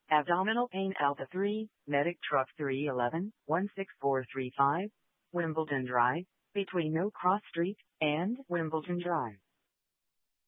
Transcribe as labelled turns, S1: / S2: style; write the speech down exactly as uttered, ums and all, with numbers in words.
S1: Abdominal pain Alpha three, Medic Truck three eleven, one six four three five, Wimbledon Drive, between No Cross Street and Wimbledon Drive.